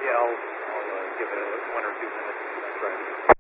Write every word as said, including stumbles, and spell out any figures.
Yeah, I'll, I'll uh, give it a one or two minutes and try to